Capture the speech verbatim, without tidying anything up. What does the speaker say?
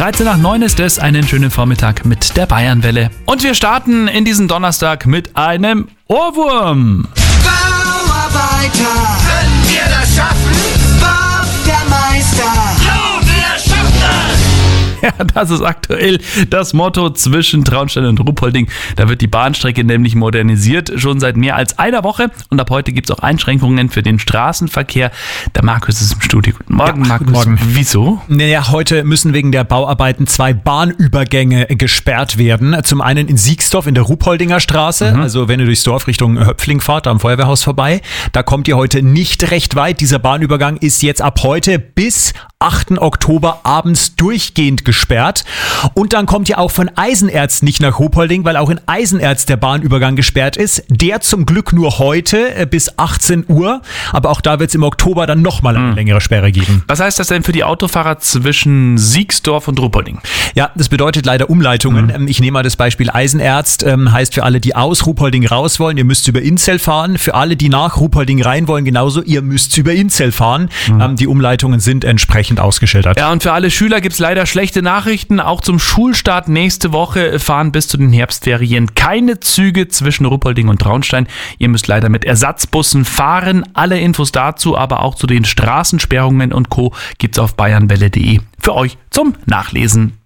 dreizehn nach neun ist es, einen schönen Vormittag mit der Bayernwelle. Und wir starten in diesen Donnerstag mit einem Ohrwurm. Bauarbeiter, können wir das schaffen? Bob der Meister, jo, wir schaffen das! Ja, das ist aktuell das Motto zwischen Traunstein und Ruhpolding. Da wird die Bahnstrecke nämlich modernisiert, schon seit mehr als einer Woche. Und ab heute gibt es auch Einschränkungen für den Straßenverkehr. Der Markus ist im Studio. Guten Morgen, ja, Markus. Guten Morgen. Wieso? Naja, heute müssen wegen der Bauarbeiten zwei Bahnübergänge gesperrt werden. Zum einen in Siegsdorf in der Ruhpoldinger Straße. Mhm. Also wenn ihr durchs Dorf Richtung Höpfling fahrt, am Feuerwehrhaus vorbei. Da kommt ihr heute nicht recht weit. Dieser Bahnübergang ist jetzt ab heute bis achten Oktober abends durchgehend gesperrt. Und dann kommt ihr auch von Eisenerz nicht nach Ruhpolding, weil auch in Eisenerz der Bahnübergang gesperrt ist. Der zum Glück nur heute bis achtzehn Uhr. Aber auch da wird es im Oktober dann nochmal eine mhm. längere Sperre geben. Was heißt das denn für die Autofahrer zwischen Siegsdorf und Ruhpolding? Ja, das bedeutet leider Umleitungen. Mhm. Ich nehme mal das Beispiel Eisenerz. Ähm, heißt für alle, die aus Ruhpolding raus wollen, ihr müsst über Inzell fahren. Für alle, die nach Ruhpolding rein wollen, genauso, ihr müsst über Inzell fahren. Mhm. Ähm, die Umleitungen sind entsprechend ausgeschildert. Ja, und für alle Schüler gibt es leider schlechte Nachrichten. Auch zum Schulstart nächste Woche fahren bis zu den Herbstferien keine Züge zwischen Ruhpolding und Traunstein. Ihr müsst leider mit Ersatzbussen fahren. Alle Infos dazu, aber auch zu den Straßensperrungen und Co. gibt's auf bayernwelle punkt de für euch zum Nachlesen.